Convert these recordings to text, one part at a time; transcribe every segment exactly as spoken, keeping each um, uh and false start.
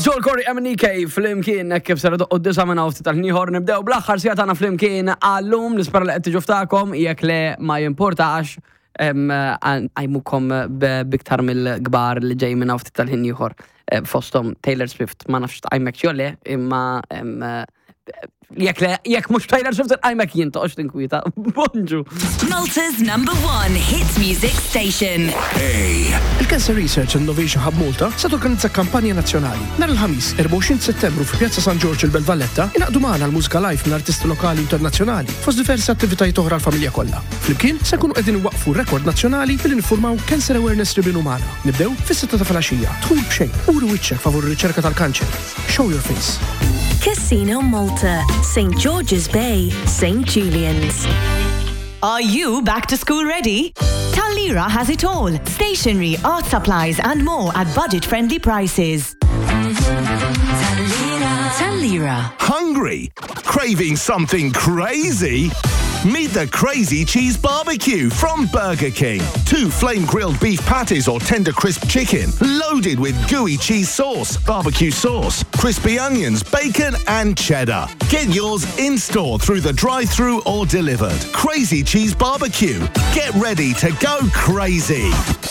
Joel Corey, M N E K, fl-imkien, kif sara doqqu d-disa minna ufti tal-ħniħor, nibdew bl-axħar sija tagħna fl-imkien għallum, nispera li qed tiġu ftakom, jekk le ma jimportax, għajmukom biktar mill-gbar li ġej minna ufti tal-ħniħor. Fostom Taylor Swift, ma nafx għajmek xolle, imma jekk le, jekk mux Taylor Swift għajmek jinta, ox tinkwita. Bonġu. Malta's number one hit music station. A. Il-Cancer Research Innovation Hub Malta se torganizza kampanja nazzjonali. Nar il-ħamis, erba' u għoxrin Settembru fi Pjazza San George il-Belvalletta, inaqdu magħna l-mużika live minn artisti lokali u internazzjonali fost diversi attivitajiet oħra l-familja kollha. Flimkien se nkunu qegħdin waqfu rekord nazzjonali billi niffurmaw Cancer Awareness Ribbon umana. Nibdew fis-sitta ta' filgħaxija. Dħul b'xejn, uri wiċċek favur ir-riċerka tal-kanċer. Show your face. Casino Malta, Saint George's Bay, Saint Julian's. Are you back to school ready? Talira has it all. Stationery, art supplies and more at budget-friendly prices. Talira. Hungry? Craving something crazy? Meet the Crazy Cheese Barbecue from Burger King. Two flame-grilled beef patties or tender crisp chicken, loaded with gooey cheese sauce, barbecue sauce, crispy onions, bacon and cheddar. Get yours in-store through the drive-thru or delivered. Crazy Cheese Barbecue. Get ready to go crazy.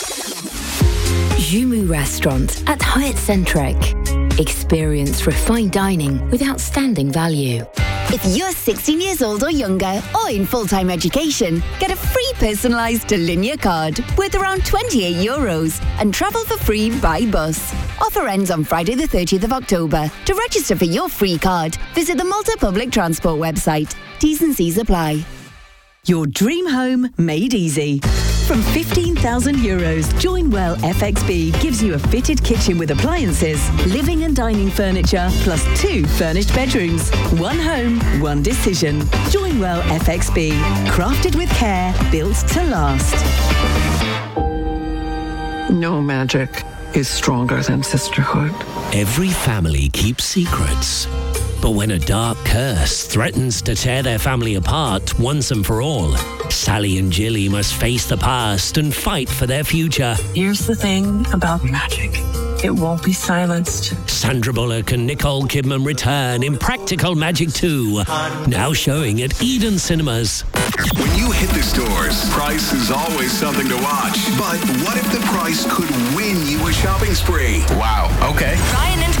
Jumu Restaurant at Hyatt Centric. Experience refined dining with outstanding value. If you're sixteen years old or younger or in full-time education, get a free personalised Delinea card worth around twenty-eight euros and travel for free by bus. Offer ends on Friday the thirtieth of October. To register for your free card, visit the Malta Public Transport website. T's and C's apply. Your dream home made easy. From fifteen thousand euros, Joinwell F X B gives you a fitted kitchen with appliances, living and dining furniture, plus two furnished bedrooms. One home, one decision. Joinwell F X B. Crafted with care, built to last. No magic is stronger than sisterhood. Every family keeps secrets. But when a dark curse threatens to tear their family apart once and for all, Sally and Jilly must face the past and fight for their future. Here's the thing about magic. It won't be silenced. Sandra Bullock and Nicole Kidman return in Practical Magic two, now showing at Eden Cinemas. When you hit the stores, price is always something to watch. But what if the price could win you a shopping spree? Wow, okay. Ryan and